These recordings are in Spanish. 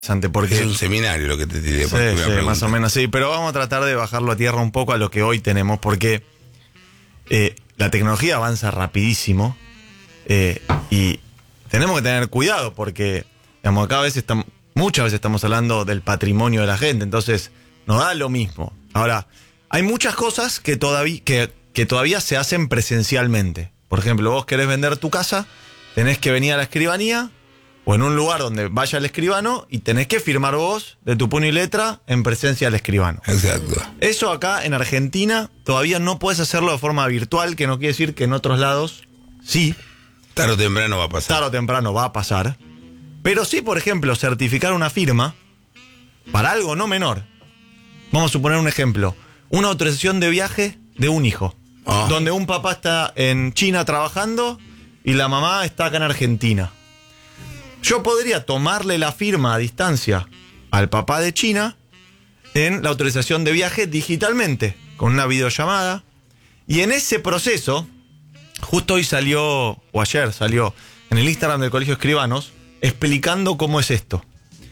porque es un seminario lo que te tiré. Sí, más o menos, sí. Pero vamos a tratar de bajarlo a tierra un poco a lo que hoy tenemos, porque la tecnología avanza rapidísimo y tenemos que tener cuidado porque, digamos, muchas veces estamos hablando del patrimonio de la gente, entonces nos da lo mismo. Ahora, hay muchas cosas que todavía se hacen presencialmente. Por ejemplo, vos querés vender tu casa, tenés que venir a la escribanía o en un lugar donde vaya el escribano y tenés que firmar vos de tu puño y letra en presencia del escribano. Exacto. Eso acá en Argentina todavía no puedes hacerlo de forma virtual, que no quiere decir que en otros lados sí. Tarde o temprano va a pasar. Tarde o temprano va a pasar. Pero sí, por ejemplo, certificar una firma para algo no menor. Vamos a suponer un ejemplo. Una autorización de viaje de un hijo. Donde un papá está en China trabajando y la mamá está acá en Argentina. Yo podría tomarle la firma a distancia al papá de China en la autorización de viaje digitalmente, con una videollamada. Y en ese proceso, justo hoy salió, o ayer salió, en el Instagram del Colegio de Escribanos, explicando cómo es esto.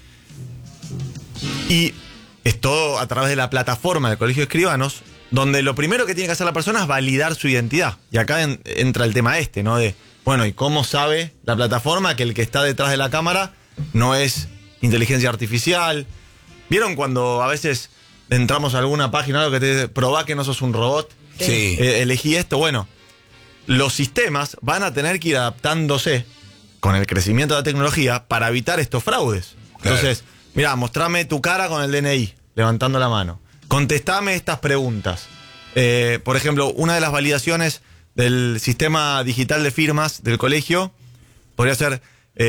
Y es todo a través de la plataforma del Colegio de Escribanos, donde lo primero que tiene que hacer la persona es validar su identidad. Y acá entra el tema ¿no? De, bueno, ¿y cómo sabe la plataforma que el que está detrás de la cámara no es inteligencia artificial? ¿Vieron cuando a veces entramos a alguna página algo que te dice, probá que no sos un robot? Sí. Elegí esto. Bueno, los sistemas van a tener que ir adaptándose con el crecimiento de la tecnología para evitar estos fraudes. Claro. Entonces, mirá, mostrame tu cara con el DNI, levantando la mano. Contestame estas preguntas. Por ejemplo, una de las validaciones del sistema digital de firmas del colegio podría ser,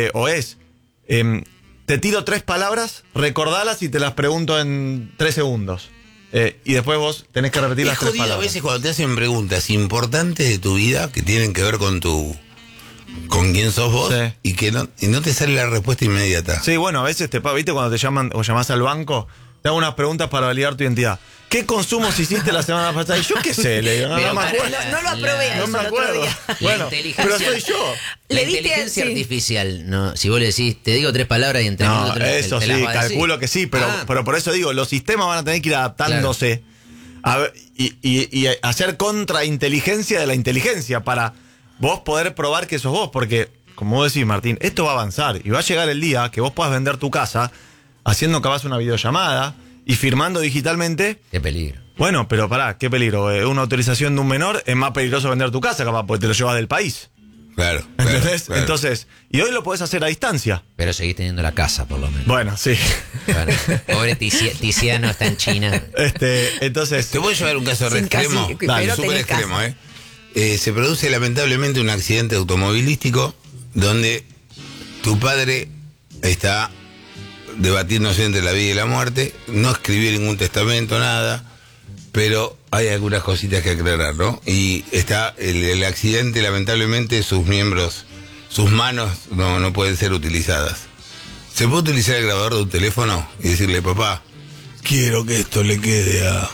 te tiro 3 palabras, recordalas y te las pregunto en 3 segundos. Y después vos tenés que repetir las 3 palabras. A veces cuando te hacen preguntas importantes de tu vida que tienen que ver con quién sos vos, sí, y no te sale la respuesta inmediata. Sí, bueno, a veces ¿viste cuando te llaman o llamás al banco? Te hago unas preguntas para validar tu identidad. ¿Qué consumos hiciste la semana pasada? Y yo qué sé, le digo, no me acuerdo. No lo aprobé. No me acuerdo. Bueno, pero soy yo. La inteligencia artificial, no, si vos le decís, te digo 3 palabras y en 3 minutos eso te sí, las va a decir. calculo que sí, pero por eso digo, los sistemas van a tener que ir adaptándose a ver, y hacer contrainteligencia de la inteligencia para vos poder probar que sos vos, porque, como vos decís, Martín, esto va a avanzar y va a llegar el día que vos puedas vender tu casa haciendo capaz una videollamada y firmando digitalmente. Qué peligro. Bueno, pero pará, qué peligro. Una autorización de un menor es más peligroso vender tu casa, capaz, porque te lo llevas del país. Claro. ¿Entendés? Claro. Entonces, y hoy lo podés hacer a distancia. Pero seguís teniendo la casa, por lo menos. Bueno, sí. Claro. Pobre Tiziano está en China. Entonces. Te voy a llevar un caso re extremo. Dale, súper extremo, se produce lamentablemente un accidente automovilístico donde tu padre está debatiéndose entre la vida y la muerte, no escribió ningún testamento, nada, pero hay algunas cositas que aclarar, ¿no? Y está el accidente, lamentablemente, sus miembros, sus manos no pueden ser utilizadas. ¿Se puede utilizar el grabador de un teléfono y decirle, papá, quiero que esto le quede a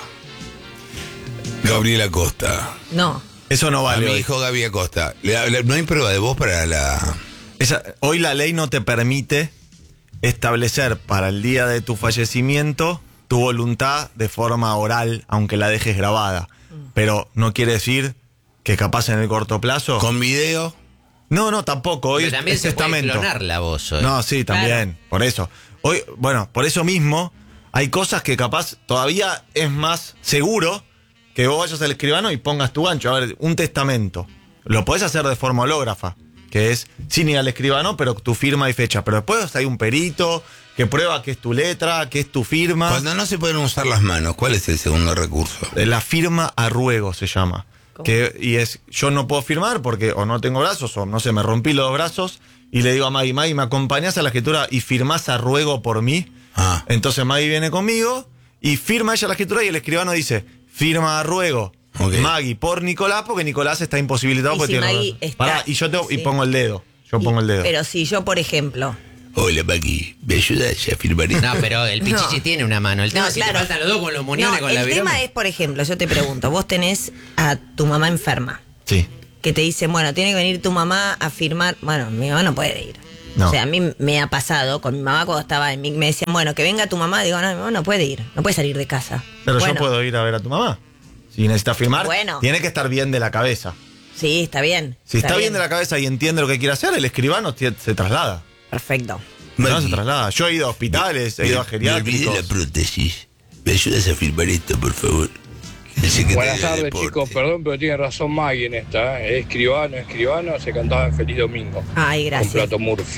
Gabriela Acosta? No. Eso no vale. A mi hijo Gaby Acosta. ¿No hay prueba de voz para la...? Hoy la ley no te permite establecer para el día de tu fallecimiento tu voluntad de forma oral, aunque la dejes grabada. Pero no quiere decir que capaz en el corto plazo... ¿Con video? No, tampoco. Hoy pero también es se testamento. puede clonar la voz hoy. No, sí, también. Claro. Por eso. Hoy, bueno, por eso mismo hay cosas que capaz todavía es más seguro que vos vayas al escribano y pongas tu gancho. A ver, un testamento. Lo podés hacer de forma hológrafa, que es sin ir al escribano, pero tu firma y fecha. Pero después hay un perito que prueba que es tu letra, que es tu firma. Cuando no se pueden usar las manos, ¿cuál es el segundo recurso? La firma a ruego se llama. Y es, yo no puedo firmar porque o no tengo brazos o no sé, me rompí los brazos y le digo a Maggie, ¿me acompañás a la escritura y firmás a ruego por mí? Entonces Maggie viene conmigo y firma ella la escritura y el escribano dice, firma a ruego. Okay. Maggie por Nicolás, porque Nicolás está imposibilitado. Y porque si tiene Maggie está, pará, y yo y pongo el dedo. Pongo el dedo. Pero si yo, por ejemplo... Hola, Maggie, ¿me ayudas a firmar esto? No, pero el Pichichi tiene una mano. El tema es que te faltan los dos con los muñones, con la el tema es, por ejemplo, yo te pregunto, vos tenés a tu mamá enferma. Sí. Que te dicen, bueno, tiene que venir tu mamá a firmar. Bueno, mi mamá no puede ir. No. O sea, a mí me ha pasado con mi mamá cuando estaba en me decían, bueno, que venga tu mamá. Digo, no, mi mamá no puede ir, no puede salir de casa. Pero bueno, yo puedo ir a ver a tu mamá. Si necesitas firmar, Bueno. tiene que estar bien de la cabeza. Sí, está bien. Si está bien de la cabeza y entiende lo que quiere hacer, el escribano se traslada. Perfecto. No se traslada. Yo he ido a hospitales, he ido a geriátricos. Me olvidé la prótesis. ¿Me ayudas a firmar esto, por favor? Buenas tardes, chicos. Perdón, pero tiene razón Maggie en esta. Escribano, se cantaba en Feliz Domingo. Ay, gracias. Con Prato Murphy.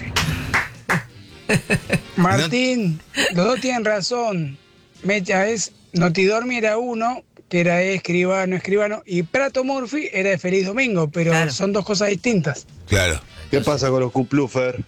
Martín, los dos tienen razón. Mecha es Notidormi era uno, que era escribano, y Prato Murphy era de Feliz Domingo, pero Claro. son dos cosas distintas. Claro. ¿Qué pasa con los Kuplufer?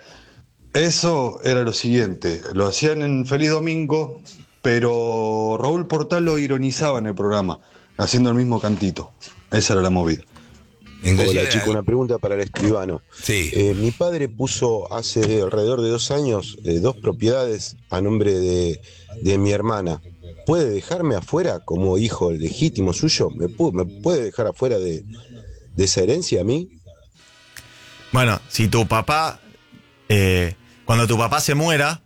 Eso era lo siguiente, lo hacían en Feliz Domingo, pero Raúl Portal lo ironizaba en el programa, haciendo el mismo cantito. Esa era la movida. Hola chicos, una pregunta para el escribano. Sí. Mi padre puso hace alrededor de 2 años 2 propiedades a nombre de mi hermana. ¿Puede dejarme afuera como hijo legítimo suyo? ¿Me puede dejar afuera de esa herencia a mí? Bueno, si tu papá, cuando tu papá se muera,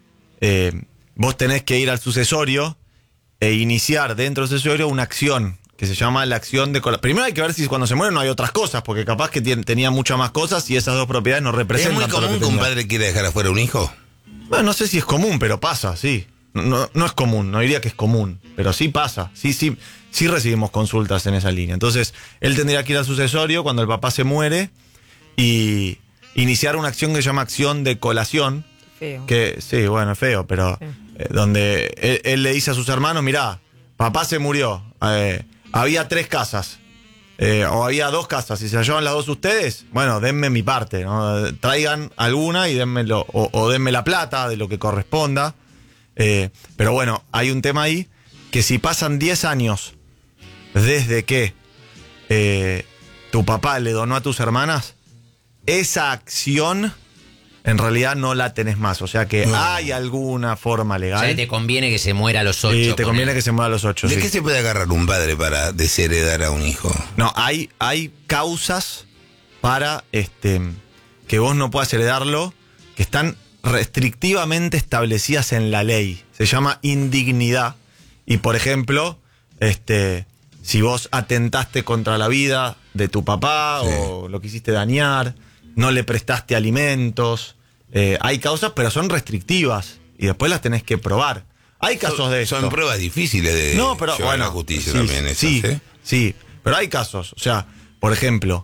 vos tenés que ir al sucesorio e iniciar dentro del sucesorio una acción que se llama la acción de... Primero hay que ver si cuando se muere no hay otras cosas, porque capaz que tenía muchas más cosas y esas 2 propiedades no ¿Es representan muy todo lo común que un tenía. padre quiera dejar afuera un hijo? Bueno, no sé si es común, pero pasa, sí. No es común, no diría que es común, pero sí pasa. Sí recibimos consultas en esa línea. Entonces, él tendría que ir al sucesorio cuando el papá se muere y iniciar una acción que se llama acción de colación. Feo. Que sí, bueno, es feo, pero donde él le dice a sus hermanos, mirá, papá se murió, había 3 casas, o había 2 casas, y se la llevan las 2 ustedes, bueno, denme mi parte, ¿no? Traigan alguna y denmelo, o denme la plata de lo que corresponda. Pero bueno, hay un tema ahí, que si pasan 10 años desde que tu papá le donó a tus hermanas, esa acción en realidad no la tenés más. O sea que hay alguna forma legal. O sea, te conviene que se muera a los 8. Sí, te conviene que se muera a los 8. ¿De sí. qué se puede agarrar un padre para desheredar a un hijo? No, hay causas para que vos no puedas heredarlo, que están restrictivamente establecidas en la ley. Se llama indignidad. Y por ejemplo, si vos atentaste contra la vida de tu papá, Sí. o lo quisiste dañar, no le prestaste alimentos, hay causas, pero son restrictivas y después las tenés que probar. Hay casos de esto. Son pruebas difíciles de llevar a la justicia sí, también. Esas, sí, sí, pero hay casos. O sea, por ejemplo,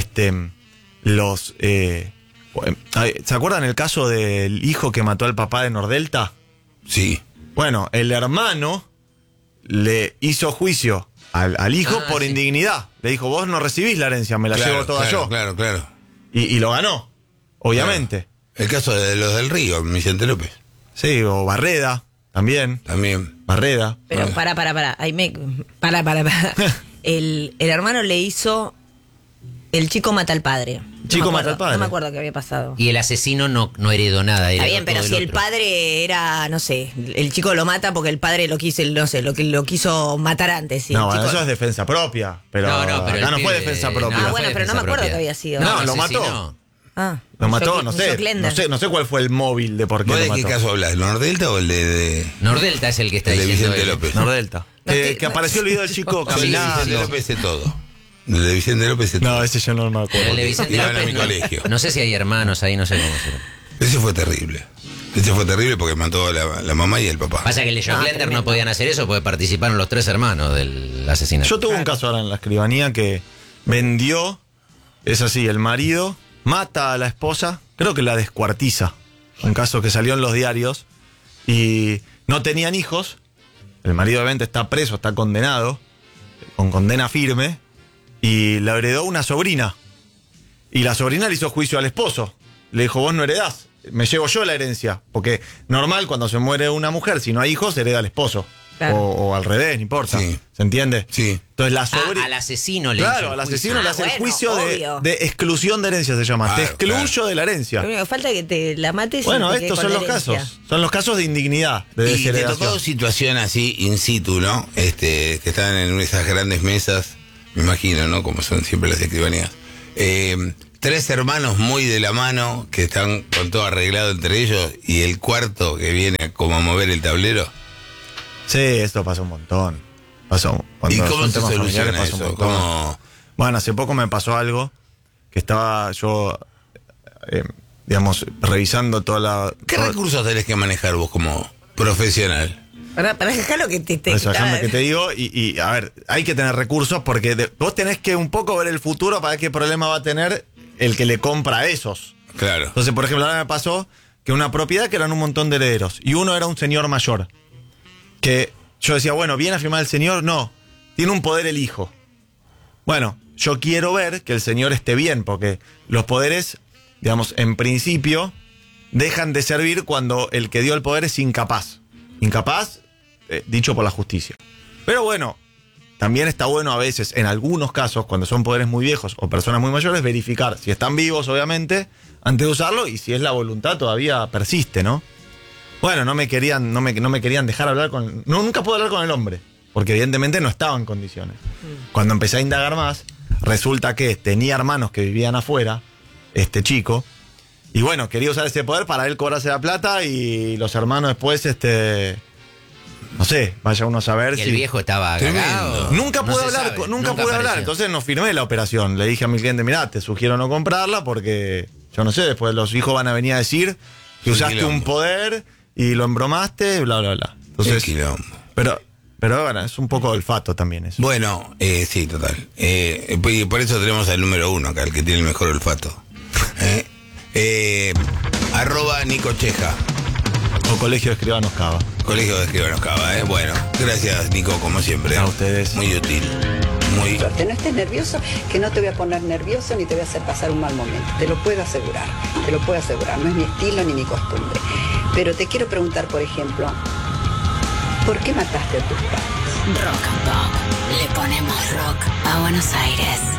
¿se acuerdan el caso del hijo que mató al papá de Nordelta? Sí. Bueno, el hermano le hizo juicio al hijo por sí. indignidad. Le dijo, vos no recibís la herencia, me la llevo toda yo. Claro. Y lo ganó, obviamente. Claro. El caso de los del Río, Vicente López. Sí, o Barreda, también. Barreda. Pero para. El hermano le hizo El chico mata al padre. Chico mata al padre. No me acuerdo qué había pasado. Y el asesino no heredó nada. Está heredó bien, pero todo si el otro. padre era, no sé, el chico lo mata porque el padre lo quiso, no sé, lo quiso matar antes. Y No, el bueno, chico... eso es defensa propia. Pero, pero acá el no fue pibe- defensa propia. Ah, no bueno, fue pero no me defensa acuerdo propia. que había sido. No, lo asesinó. mató. Ah, Lo mató, yo- no yo sé. Glenda. No sé cuál fue el móvil de por qué ¿Vos lo de qué mató. caso hablas? ¿El Nordelta o el de Nordelta es el que está el de diciendo Vicente él. López? Nordelta. No, Que apareció el video del chico El de Vicente caminando. López sé todo. El de Vicente López sé todo. No, ese yo no me acuerdo. El de Vicente Iban a López, mi no. colegio. No sé si hay hermanos ahí, no sé cómo será. Ese fue terrible. Ese fue terrible porque mató a la mamá y el papá. Pasa que el de John Glender tremendo. no podían hacer eso porque participaron los 3 hermanos del asesinato. Yo tuve un caso ahora en la escribanía que vendió, es así, el marido mata a la esposa, creo que la descuartiza. Un caso que salió en los diarios y no tenían hijos. El marido obviamente está preso, está condenado, con condena firme, y la heredó una sobrina. Y la sobrina le hizo juicio al esposo. Le dijo, vos no heredás, me llevo yo la herencia. Porque normal, cuando se muere una mujer, si no hay hijos, hereda al esposo. Claro. O al revés, no importa. Sí. ¿Se entiende? Sí. Entonces la sobrina... Al asesino le hizo Claro, el al juicio. asesino le hace el bueno, juicio obvio. de exclusión de herencia, se llama. Te Claro, excluyo claro. de la herencia. Lo único que falta es que te la mates. Bueno, y te estos quedes son con los la herencia. casos. Son los casos de indignidad, de Y te desheredación. tocó situación así, in situ, ¿no? Que están en esas grandes mesas, me imagino, ¿no? Como son siempre las escribanías. 3 hermanos muy de la mano, que están con todo arreglado entre ellos, y el cuarto que viene como a mover el tablero. Sí, esto pasa un montón. ¿Y cómo se soluciona eso? Bueno, hace poco me pasó algo que estaba yo, digamos, revisando toda la... ¿Qué recursos tenés que manejar vos como profesional? Para dejar lo que te déjame que te digo, y a ver, hay que tener recursos porque vos tenés que un poco ver el futuro para ver qué problema va a tener el que le compra a esos. Claro. Entonces, por ejemplo, ahora me pasó que una propiedad que eran un montón de herederos, y uno era un señor mayor, que yo decía, bueno, ¿viene a firmar el señor? No, tiene un poder el hijo. Bueno, yo quiero ver que el señor esté bien, porque los poderes, digamos, en principio, dejan de servir cuando el que dio el poder es incapaz. Incapaz, dicho por la justicia. Pero bueno, también está bueno a veces, en algunos casos, cuando son poderes muy viejos o personas muy mayores, verificar si están vivos, obviamente, antes de usarlo, y si es la voluntad todavía persiste, ¿no? Bueno, no me querían dejar hablar con... nunca pude hablar con el hombre, porque evidentemente no estaba en condiciones. Cuando empecé a indagar más, resulta que tenía hermanos que vivían afuera, este chico, y bueno, quería usar ese poder para él cobrarse la plata y los hermanos después, no sé, vaya uno a saber si... el viejo estaba cagado. Nunca pude hablar, nunca pude hablar, entonces no firmé la operación. Le dije a mi cliente, mirá, te sugiero no comprarla porque, yo no sé, después los hijos van a venir a decir que usaste un poder y lo embromaste, bla, bla, bla. Entonces, pero bueno, es un poco olfato también eso. Bueno, sí, total. Y por eso tenemos al número 1 acá, el que tiene el mejor olfato. @ Nico Cheja. O Colegio de Escribanos Cava. Colegio de Escribanos Cava, Bueno, gracias, Nico, como siempre. A ustedes. Muy útil. Muy... No estés nervioso, que no te voy a poner nervioso ni te voy a hacer pasar un mal momento. Te lo puedo asegurar. No es mi estilo ni mi costumbre. Pero te quiero preguntar, por ejemplo, ¿por qué mataste a tus padres? Rock and Pop. Le ponemos rock a Buenos Aires.